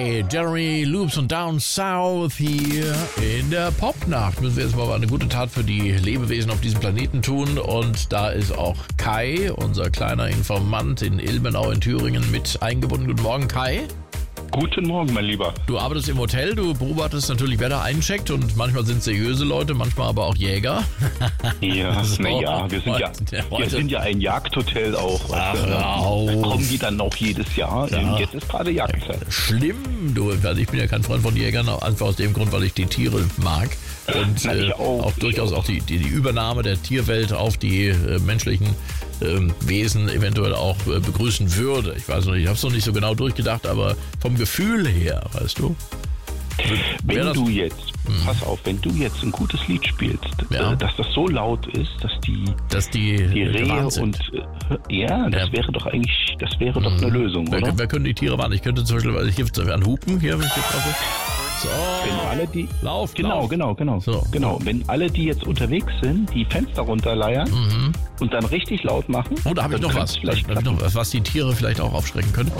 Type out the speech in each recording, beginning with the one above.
Kai, Jeremy Loops und Down South hier in der Popnacht. Müssen wir jetzt mal eine gute Tat für die Lebewesen auf diesem Planeten tun. Und da ist auch Kai, unser kleiner Informant in Ilmenau in Thüringen, mit eingebunden. Guten Morgen, Kai. Guten Morgen, mein Lieber. Du arbeitest im Hotel, du beobachtest natürlich, wer da eincheckt, und manchmal sind es seriöse Leute, manchmal aber auch Jäger. Ja, So, naja, wir sind ja ein Jagdhotel auch. Ach, Da kommen die dann auch jedes Jahr. Ja. Jetzt ist gerade Jagdzeit. Schlimm, du, weil ich bin ja kein Freund von Jägern, einfach aus dem Grund, weil ich die Tiere mag. Und Na, ich auch. Durchaus auch die Übernahme der Tierwelt auf die menschlichen Wesen eventuell auch begrüßen würde. Ich weiß noch nicht, ich habe es noch nicht so genau durchgedacht, aber vom Gefühl her, weißt du. Wenn du jetzt, pass auf, wenn du jetzt ein gutes Lied spielst, Ja. dass das so laut ist, dass die Rehe gewarnt sind. das wäre doch eigentlich, das wäre doch eine Lösung, oder? Wer können die Tiere warnen? Ich könnte zum Beispiel, weil ich hier an Hupen hier, wenn ich jetzt drauf bin. So, Wenn alle die, lauf. genau. So. Genau, wenn alle, die jetzt unterwegs sind, die Fenster runterleiern und dann richtig laut machen. Oh, da habe ich dann noch könnte was. es vielleicht Da hab ich noch was, was die Tiere vielleicht auch aufschrecken können.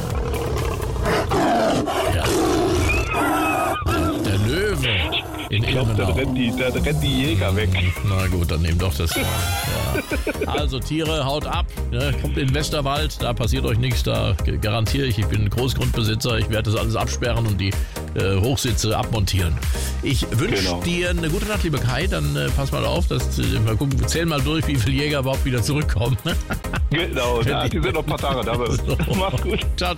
Ja. Der Löwe in Ich glaube, da Ilmenau. rennt die Jäger weg. Na gut, dann nehmt doch das. Ja. Also Tiere, haut ab, ne? Kommt in den Westerwald, da passiert euch nichts, da garantiere ich bin Großgrundbesitzer, ich werde das alles absperren und die Hochsitze abmontieren. Ich wünsche Genau. dir eine gute Nacht, lieber Kai, dann pass mal auf, mal gucken, wir zählen mal durch, wie viele Jäger überhaupt wieder zurückkommen. Genau, die sind noch ein paar Tage da. So. Mach's gut. Ciao, ciao.